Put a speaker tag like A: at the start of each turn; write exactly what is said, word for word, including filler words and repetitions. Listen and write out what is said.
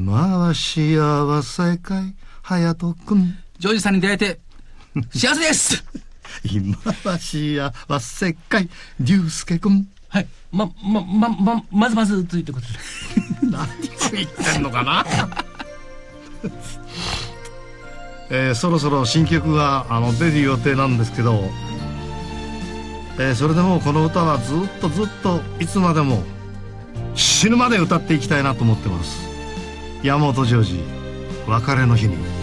A: 今は幸せかい隼人君。
B: ジョージさんに出会えて幸せです。
A: 今は幸せかい龍介君。
B: はい、ま、ま、ま、ま、まずまずということで
A: 何を言ってんのかなえー、そろそろ新曲があの出る予定なんですけど、えー、それでもこの歌はずっとずっといつまでも死ぬまで歌っていきたいなと思ってます。山本譲二、別れの日に。